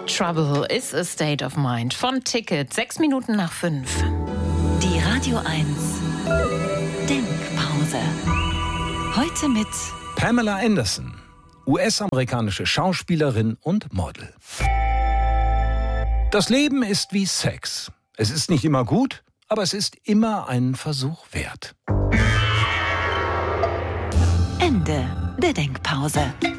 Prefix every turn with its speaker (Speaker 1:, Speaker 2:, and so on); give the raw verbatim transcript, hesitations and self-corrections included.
Speaker 1: Trouble is a State of Mind von Ticket. Sechs Minuten nach fünf.
Speaker 2: Die Radio eins Denkpause. Heute mit
Speaker 3: Pamela Anderson, U S-amerikanische Schauspielerin und Model. Das Leben ist wie Sex. Es ist nicht immer gut, aber es ist immer einen Versuch wert.
Speaker 2: Ende der Denkpause.